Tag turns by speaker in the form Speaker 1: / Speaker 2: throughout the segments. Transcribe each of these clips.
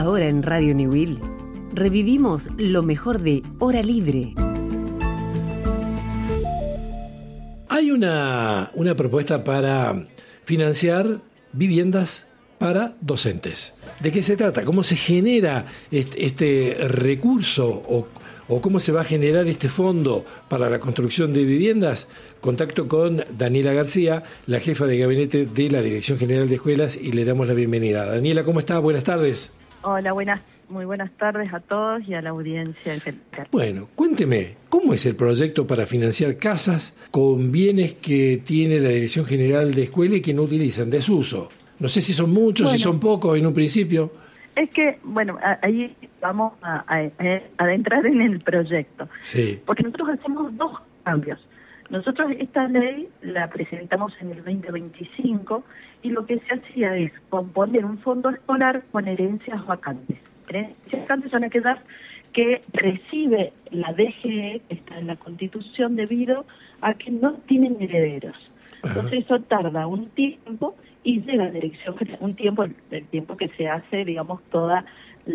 Speaker 1: Ahora en Radio Newell revivimos lo mejor de Hora Libre.
Speaker 2: Hay una propuesta para financiar viviendas para docentes. ¿De qué se trata? ¿Cómo se genera este recurso o cómo se va a generar este fondo para la construcción de viviendas? Contacto con Daniela García, la jefa de gabinete de la Dirección General de Escuelas, y le damos la bienvenida. Daniela, ¿cómo está? Buenas tardes.
Speaker 3: Hola, muy buenas tardes a todos y a la audiencia en general.
Speaker 2: Bueno, cuénteme, ¿cómo es el proyecto para financiar casas con bienes que tiene la Dirección General de Escuela y que no utilizan, desuso? No sé si son muchos, si son pocos en un principio.
Speaker 3: Es que, ahí vamos a adentrar en el proyecto.
Speaker 2: Sí.
Speaker 3: Porque nosotros hacemos dos cambios. Nosotros esta ley la presentamos en el 2025 y lo que se hacía es componer un fondo escolar con herencias vacantes. Herencias vacantes son aquellas que recibe la DGE, que está en la Constitución, debido a que no tienen herederos. Entonces eso tarda un tiempo y llega a la Dirección General, el tiempo que se hace, digamos, toda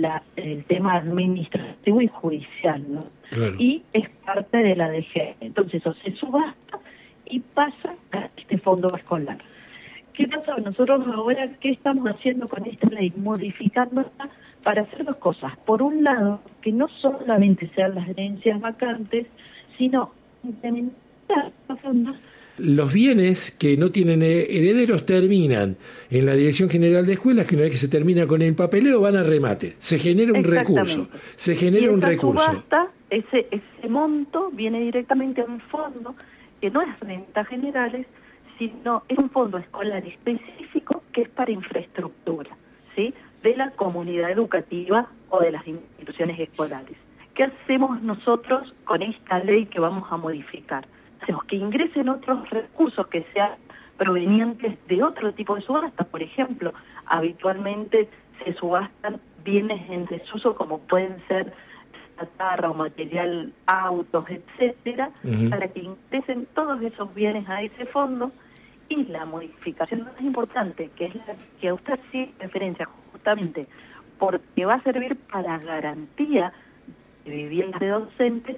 Speaker 3: el tema administrativo y judicial, ¿no?
Speaker 2: Claro.
Speaker 3: Y es parte de la DGE. Entonces eso se subasta y pasa a este fondo escolar. ¿Qué pasa? Nosotros ahora, ¿qué estamos haciendo con esta ley? Modificándola para hacer dos cosas. Por un lado, que no solamente sean las herencias vacantes, sino implementar los fondos.
Speaker 2: Los bienes que no tienen herederos terminan en la Dirección General de Escuelas, que una vez que se termina con el papeleo van a remate. Se genera un recurso. Se genera un recurso.
Speaker 3: Subasta, ese monto viene directamente a un fondo que no es rentas generales, sino es un fondo escolar específico que es para infraestructura, ¿sí?, de la comunidad educativa o de las instituciones escolares. ¿Qué hacemos nosotros con esta ley que vamos a modificar? Hacemos que ingresen otros recursos que sean provenientes de otro tipo de subasta. Por ejemplo, habitualmente se subastan bienes en desuso como pueden ser chatarra o material, autos, etcétera, para que ingresen todos esos bienes a ese fondo. Y la modificación más importante, que es la que a usted sí referencia justamente, porque va a servir para garantía de viviendas de docentes,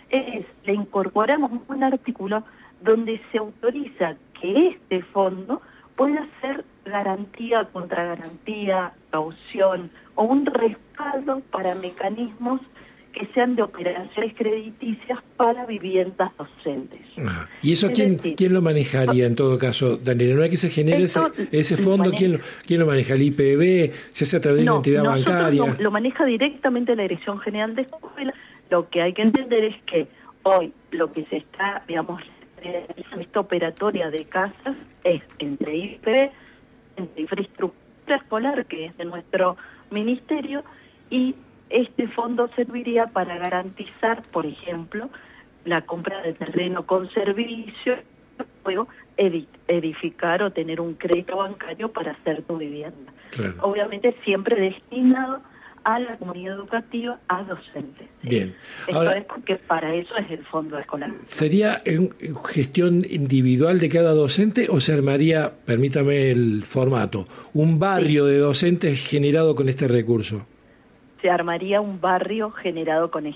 Speaker 3: le incorporamos un artículo donde se autoriza que este fondo pueda ser garantía contra garantía, caución o un respaldo para mecanismos que sean de operaciones crediticias para viviendas docentes.
Speaker 2: ¿Y eso quién lo manejaría en todo caso, Daniela? ¿No hay que se genere ese fondo? ¿Quién lo maneja? ¿El IPB? ¿Se hace a través de una entidad bancaria?
Speaker 3: Lo maneja directamente la Dirección General de Escuela. Lo que hay que entender es que hoy lo que se está, digamos, esta operatoria de casas es entre IPB, entre infraestructura escolar, que es de nuestro ministerio, y este fondo serviría para garantizar, por ejemplo, la compra de terreno con servicio, luego edificar o tener un crédito bancario para hacer tu vivienda. Claro. Obviamente siempre destinado a la comunidad educativa, a docentes.
Speaker 2: Bien.
Speaker 3: Esto ahora, es porque para eso es el fondo escolar.
Speaker 2: ¿Sería gestión individual de cada docente o se armaría, permítame el formato, un barrio de docentes generado con este recurso?
Speaker 3: Se armaría un barrio generado con